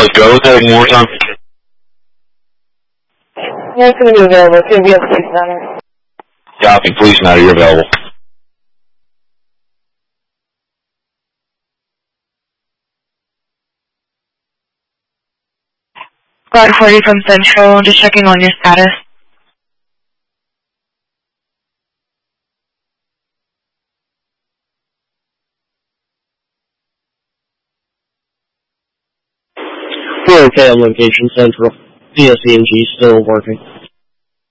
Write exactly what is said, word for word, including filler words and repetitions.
Dallas, go with that one more time. Yeah, it's going to be available. It's going to be at the police matter. Copy, police matter, you're available. Squad forty from Central, just checking on your status. We're okay on location Central. D S E M G still working.